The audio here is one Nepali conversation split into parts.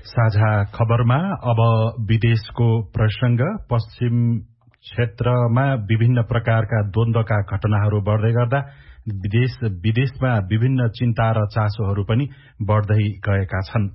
साझा खबरमा अब विदेशको प्रसंग। पश्चिम क्षेत्रमा विभिन्न प्रकारका द्वन्द्वका घटनाहरू बढ्दै गर्दा विदेशमा विभिन्न चिन्ता र चासोहरू पनि बढ्दै गएका छन्।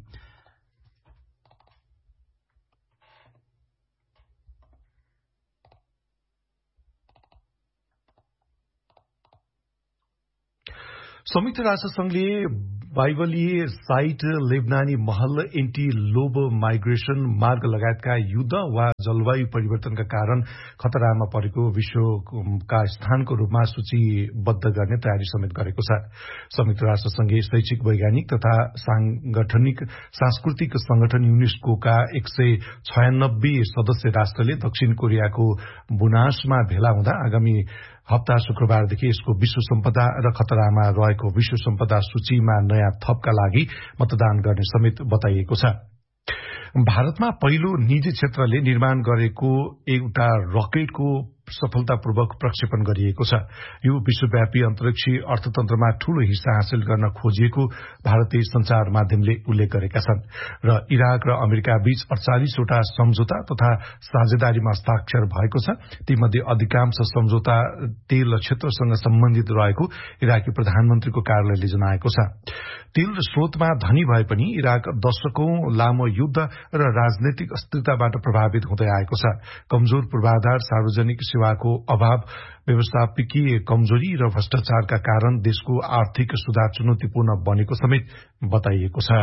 संयुक्त राष्ट्र संघले बाइबलीय साइट, लेबनानी महल, एन्टी लोब माइग्रेशन मार्ग लगायतका युद्ध वा जलवायु परिवर्तनका कारण खतरामा परेको विश्वका स्थानको रूपमा सूचीबद्ध गर्ने तयारी समेत गरेको छ। संयुक्त राष्ट्र संघीय शैक्षिक, वैज्ञानिक तथा सांस्कृतिक संगठन युनेस्कोका 196 सदस्य राष्ट्रले दक्षिण कोरियाको बुनासमा भेला हुँदा आगामी हप्ता शुक्रबारदेखि यसको विश्व सम्पदा र खतरामा रहेको विश्व सम्पदा सूचीमा नयाँ थपका लागि मतदान गर्ने समेत बताइएको छ। भारतमा पहिलो निजी क्षेत्रले निर्माण गरेको एउटा रकेटको सफलतापूर्वक प्रक्षेपण गरिएको छ। यो विश्वव्यापी अन्तरिक्षीय अर्थतन्त्रमा ठूलो हिस्सा हासिल गर्न खोजिएको भारतीय संचार माध्यमले उल्लेख गरेका छन् र इराक र अमेरिका बीच 48 वटा सम्झौता तथा साझेदारीमा हस्ताक्षर भएको छ। तीमध्ये अधिकांश सम्झौता तेल क्षेत्रसँग सम्बन्धित रहेको इराकी प्रधानमन्त्रीको कार्यालयले जनाएको छ। तेल स्रोतमा धनी भए पनि इराक दशकौं लामो युद्ध र राजनैतिक अस्थिरताबाट प्रभावित हुँदै आएको छ। कमजोर पूर्वाधार, सार्वजनिक सेवाको अभाव, व्यवस्थापकीय कमजोरी र भ्रष्टाचारका कारण देशको आर्थिक सुधार चुनौतीपूर्ण बनेको समेत बताइएको छ।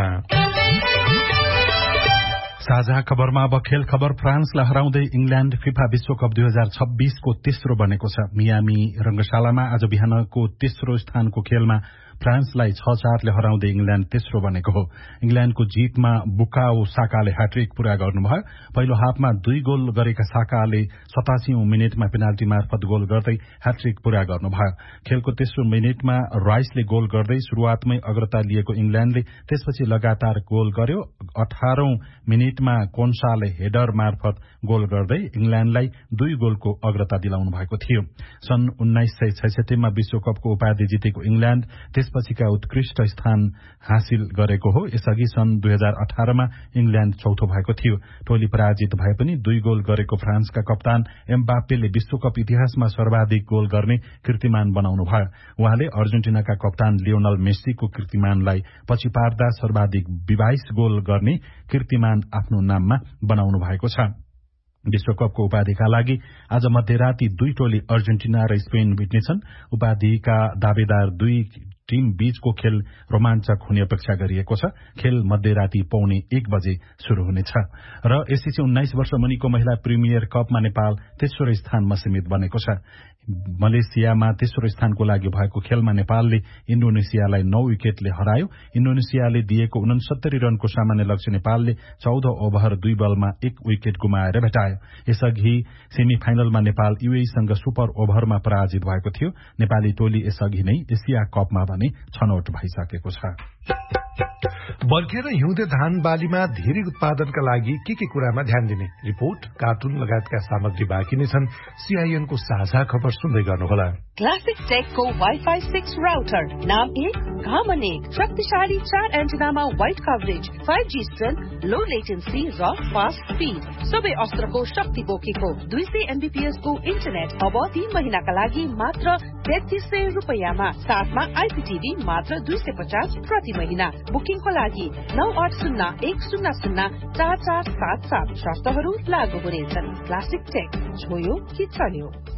साझा खबरमा अब खेल खबर। फ्रान्सलाई हराउँदै इंग्ल्याण्ड फिफा विश्वकप 2026 को तेस्रो बनेको छ। मियामी रंगशालामा आज बिहानको तेस्रो स्थानको खेलमा फ्रान्सलाई 6-4 ले हराउँदै इंग्ल्याण्ड तेस्रो बनेको हो। इंग्ल्याण्डको जीतमा बुकाओ साकाले ह्याट्रिक पूरा गर्नुभयो। पहिलो हाफमा 2 गोल गरेका साकाले 87औं मिनेटमा पेनाल्टी मार्फत गोल गर्दै ह्याट्रिक पूरा गर्नुभयो। खेलको तेस्रो मिनेटमा राइसले गोल गर्दै शुरूआतमै अग्रता लिएको इंग्ल्याण्डले त्यसपछि लगातार गोल गर्यो। 18औं मिनेटमा कोन्साले हेडर मार्फत गोल गर्दै इंग्ल्याण्डलाई 2 गोलको अग्रता दिलाउनु भएको थियो। सन् 1966 मा विश्वकपको उपाधि जितेको इंग्ल्याण्ड त्यसपछिका उत्कृष्ट स्थान हासिल गरेको हो। यसअघि सन् 2018 मा इंग्ल्याण्ड चौथो भएको थियो। टोली पराजित भए पनि 2 गोल गरेको फ्रान्सका कप्तान एम्बापेले विश्वकप इतिहासमा सर्वाधिक गोल गर्ने कीर्तिमान बनाउनु भयो। उहाँले अर्जेन्टिनाका कप्तान लियोनल मेस्सीको कीर्तिमानलाई पछि पार्दा सर्वाधिक 22 गोल गर्ने कीर्तिमान आफ्नो नाममा बनाउनु भएको छ। विश्वकपको उपाधिका लागि आज मध्यराती 2 टोली अर्जेन्टिना र स्पेन भेट्नेछन्। उपाधिका दावेदार 2 टीम बीचको खेल रोमाञ्चक हुने अपेक्षा गरिएको छ। खेल मध्यराती 1:15 बजे शुरू हुनेछ। र एससीसी 19 वर्ष मुनिको महिला प्रिमियर कपमा नेपाल तेस्रो स्थानमा सीमित बनेको छ। मलेसियामा तेस्रो स्थानको लागि भएको खेलमा नेपालले इन्डोनेसियालाई 9 विकेटले हरायो। इन्डोनेसियाले दिएको 69 रनको सामान्य लक्ष्य नेपालले 14 ओभर 2 बलमा 1 विकेट गुमाएर भेटायो। यसअघि सेमी फाइनलमा नेपाल यूएईसँग सुपर ओभरमा पराजित भएको थियो। नेपाली टोली यसअघि नै एसिया कपमा भने छनौट भइसकेको छ। बर्खे र हिउँदे धान बालीमा धेरै उत्पादनका लागि के कुरामा ध्यान दिने? रिपोर्ट, कार्टुन लगायतका सामग्री बाँकी नै छन्। सीआईएनको साझा खबर सुन्दै गर्नुहोला। क्लासिक टेकको वाइफाई 6 राउटर, नाम 1, घामन 1, शक्तिशाली 4 एन्टेनामा वाइड कभरेज, 5G स्ट्रेन्थ, लो लेटेन्सी र फास्ट स्पिड, सबै अस्त्रको शक्ति बोकेको 200 MBPS को इन्टरनेट अब 3 महिनाका लागि मात्र 3300 रुपैयाँमा, साथमा आइपीटीभी मात्र 250 प्रति महिना। बुकिङको लागि 9801004477 शर्तहरू लागू हुनेछन्। क्लासिक टेक, छोयो कि चल्यो।